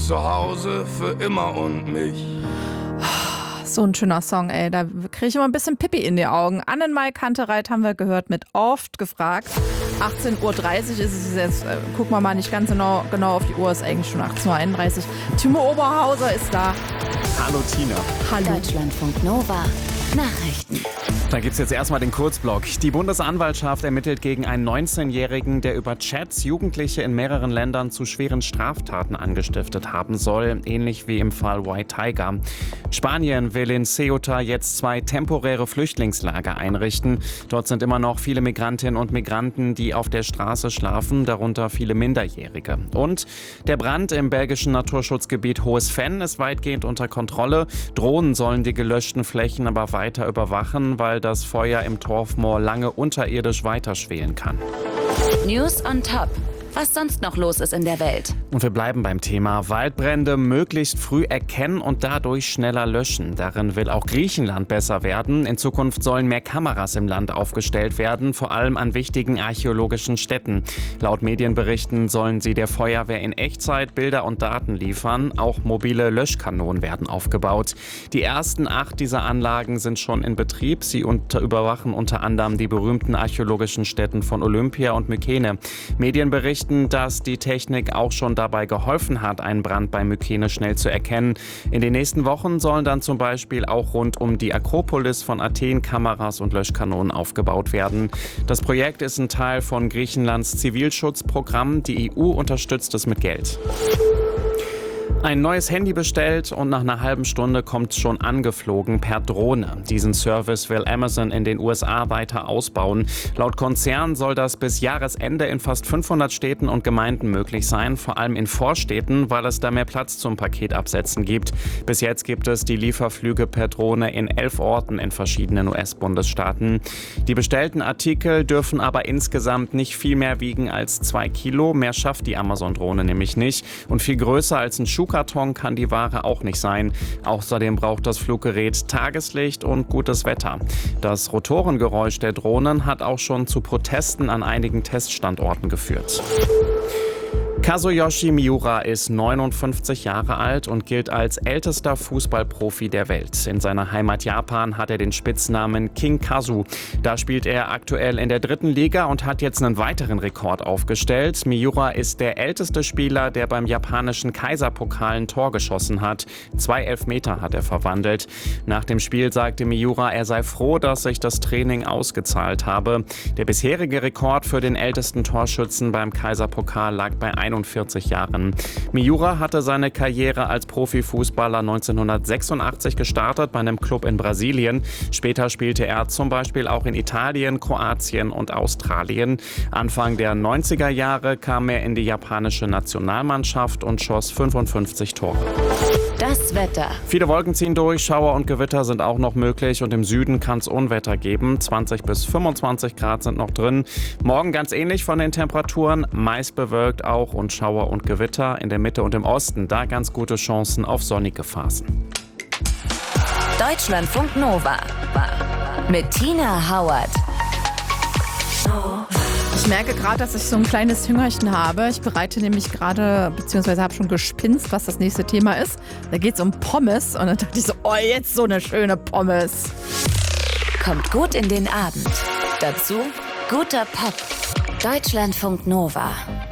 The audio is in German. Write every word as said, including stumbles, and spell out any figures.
bist zu Hause für immer und mich. So ein schöner Song, ey. Da kriege ich immer ein bisschen Pippi in die Augen. Annenmai Kantereit haben wir gehört mit Oft gefragt. achtzehn Uhr dreißig ist es jetzt. Äh, gucken wir mal nicht ganz genau, genau auf die Uhr. Ist eigentlich schon achtzehn Uhr einunddreißig. Timo Oberhauser ist da. Hallo Tina. Hallo. Deutschlandfunk Nova. Nachrichten. Da gibt's jetzt erstmal den Kurzblock. Die Bundesanwaltschaft ermittelt gegen einen neunzehnjährigen, der über Chats Jugendliche in mehreren Ländern zu schweren Straftaten angestiftet haben soll, ähnlich wie im Fall White Tiger. Spanien will in Ceuta jetzt zwei temporäre Flüchtlingslager einrichten. Dort sind immer noch viele Migrantinnen und Migranten, die auf der Straße schlafen, darunter viele Minderjährige. Und der Brand im belgischen Naturschutzgebiet Hohes Venn ist weitgehend unter Kontrolle. Drohnen sollen die gelöschten Flächen aber weiter überwachen, weil das Feuer im Torfmoor lange unterirdisch weiterschwelen kann. News on Top. Was sonst noch los ist in der Welt. Und wir bleiben beim Thema Waldbrände möglichst früh erkennen und dadurch schneller löschen. Darin will auch Griechenland besser werden. In Zukunft sollen mehr Kameras im Land aufgestellt werden, vor allem an wichtigen archäologischen Stätten. Laut Medienberichten sollen sie der Feuerwehr in Echtzeit Bilder und Daten liefern. Auch mobile Löschkanonen werden aufgebaut. Die ersten acht dieser Anlagen sind schon in Betrieb. Sie unter überwachen unter anderem die berühmten archäologischen Stätten von Olympia und Mykene. Medienberichten, dass die Technik auch schon dabei geholfen hat, einen Brand bei Mykene schnell zu erkennen. In den nächsten Wochen sollen dann zum Beispiel auch rund um die Akropolis von Athen Kameras und Löschkanonen aufgebaut werden. Das Projekt ist ein Teil von Griechenlands Zivilschutzprogramm. Die E U unterstützt es mit Geld. Ein neues Handy bestellt und nach einer halben Stunde kommt es schon angeflogen per Drohne. Diesen Service will Amazon in den U S A weiter ausbauen. Laut Konzern soll das bis Jahresende in fast fünfhundert Städten und Gemeinden möglich sein, vor allem in Vorstädten, weil es da mehr Platz zum Paketabsetzen gibt. Bis jetzt gibt es die Lieferflüge per Drohne in elf Orten in verschiedenen U S-Bundesstaaten. Die bestellten Artikel dürfen aber insgesamt nicht viel mehr wiegen als zwei Kilo. Mehr schafft die Amazon-Drohne nämlich nicht. Und viel größer als ein Schuhkarton kann die Ware auch nicht sein. Außerdem braucht das Fluggerät Tageslicht und gutes Wetter. Das Rotorengeräusch der Drohnen hat auch schon zu Protesten an einigen Teststandorten geführt. Kazuyoshi Miura ist neunundfünfzig Jahre alt und gilt als ältester Fußballprofi der Welt. In seiner Heimat Japan hat er den Spitznamen King Kazu. Da spielt er aktuell in der dritten Liga und hat jetzt einen weiteren Rekord aufgestellt. Miura ist der älteste Spieler, der beim japanischen Kaiserpokal ein Tor geschossen hat. Zwei Elfmeter hat er verwandelt. Nach dem Spiel sagte Miura, er sei froh, dass sich das Training ausgezahlt habe. Der bisherige Rekord für den ältesten Torschützen beim Kaiserpokal lag bei einundvierzig Jahren. Miura hatte seine Karriere als Profifußballer neunzehnhundertsechsundachtzig gestartet bei einem Club in Brasilien. Später spielte er zum Beispiel auch in Italien, Kroatien und Australien. Anfang der neunziger Jahre kam er in die japanische Nationalmannschaft und schoss fünfundfünfzig Tore. Das Wetter. Viele Wolken ziehen durch, Schauer und Gewitter sind auch noch möglich und im Süden kann es Unwetter geben. zwanzig bis fünfundzwanzig Grad sind noch drin. Morgen ganz ähnlich von den Temperaturen, meist bewölkt auch und Schauer und Gewitter. In der Mitte und im Osten da ganz gute Chancen auf sonnige Phasen. Deutschlandfunk Nova. Mit Tina Hauert. Ich merke gerade, dass ich so ein kleines Hüngerchen habe. Ich bereite nämlich gerade, beziehungsweise habe schon gespinst, was das nächste Thema ist. Da geht es um Pommes. Und dann dachte ich so, oh, jetzt so eine schöne Pommes. Kommt gut in den Abend. Dazu guter Pop. Deutschlandfunk Nova.